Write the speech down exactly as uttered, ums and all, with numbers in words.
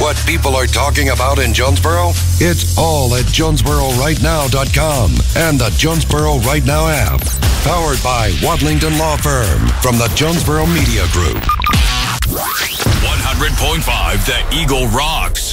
What people are talking about in Jonesboro? It's all at Jonesboro Right Now dot com and the Jonesboro Right Now app. Powered by Wadlington Law Firm from the Jonesboro Media Group. one hundred point five The Eagle rocks.